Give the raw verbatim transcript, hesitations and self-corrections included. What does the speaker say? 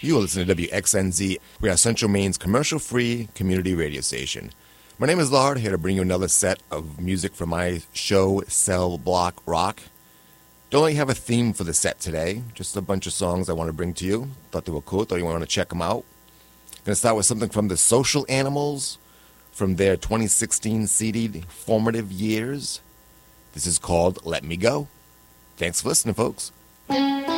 You are listening to W X N Z. We are Central Maine's commercial-free community radio station. My name is Lard, here to bring you another set of music from my show, Cell Block Rock. Don't really have a theme for the set today, just a bunch of songs I want to bring to you. Thought they were cool, thought you want to check them out. Going to start with something from the Social Animals, from their twenty sixteen C D, Formative Years. This is called Let Me Go. Thanks for listening, folks.